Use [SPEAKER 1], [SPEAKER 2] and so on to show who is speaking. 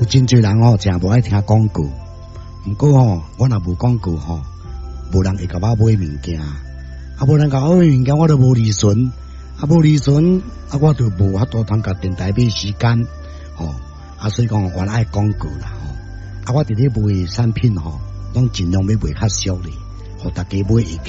[SPEAKER 1] 真侪人吼，真无爱听广告。毋过吼，我若无广告吼，无人会甲我买物件。无人甲我买物件，我都无利润。无利润，我就无法度通甲电台买时间。吼，所以讲我爱广告啦。吼，我伫咧卖产品吼，拢尽量要卖较俗哩，互大家买会